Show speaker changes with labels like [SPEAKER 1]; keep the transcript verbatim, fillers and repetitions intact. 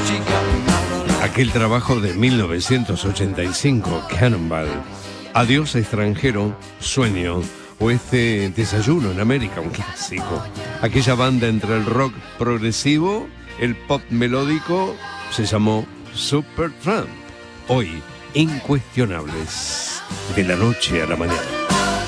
[SPEAKER 1] Aquel trabajo de mil novecientos ochenta y cinco, Cannonball, Adiós extranjero, Sueño, o este Desayuno en América, un clásico. Aquella banda entre el rock progresivo, el pop melódico, se llamó Supertramp. Hoy, incuestionables, de la noche a la mañana.